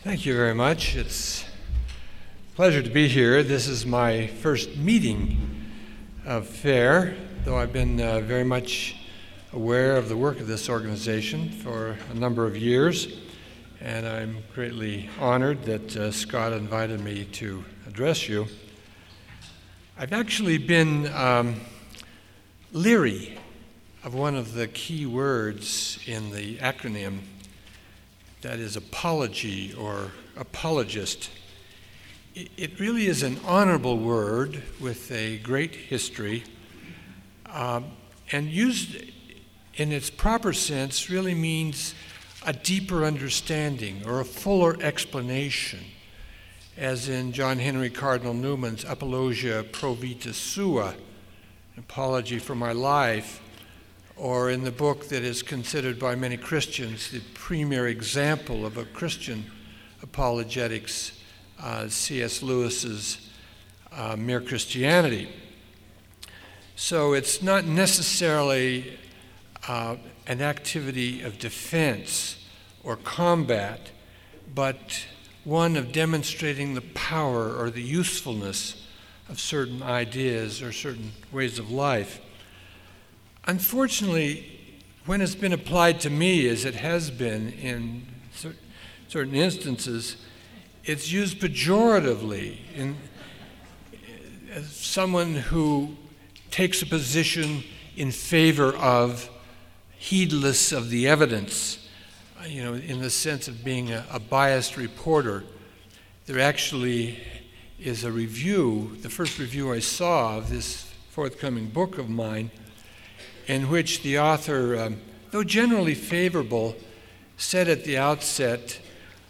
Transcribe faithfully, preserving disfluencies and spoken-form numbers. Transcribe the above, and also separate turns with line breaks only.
Thank you very much. It's a pleasure to be here. This is my first meeting of FAIR, though I've been uh, very much aware of the work of this organization for a number of years, and I'm greatly honored that uh, Scott invited me to address you. I've actually been um, leery of one of the key words in the acronym, that is apology or apologist. It really is an honorable word with a great history, um, and used in its proper sense really means a deeper understanding or a fuller explanation, as in John Henry Cardinal Newman's Apologia Pro Vita Sua, an apology for my life, or in the book that is considered by many Christians the premier example of a Christian apologetics, uh, C S Lewis's uh, Mere Christianity. So it's not necessarily uh, an activity of defense or combat, but one of demonstrating the power or the usefulness of certain ideas or certain ways of life. Unfortunately, when it's been applied to me, as it has been in cer- certain instances, it's used pejoratively in, as someone who takes a position in favor of, heedless of the evidence, you know, in the sense of being a, a biased reporter. There actually is a review, the first review I saw of this forthcoming book of mine, in which the author, um, though generally favorable, said at the outset